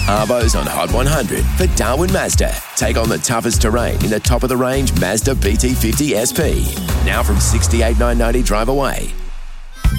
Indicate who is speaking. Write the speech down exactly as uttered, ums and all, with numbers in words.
Speaker 1: Arvo's on Hot one hundred for Darwin Mazda. Take on the toughest terrain in the top-of-the-range Mazda B T fifty S P. Now from sixty-eight thousand nine hundred ninety drive away.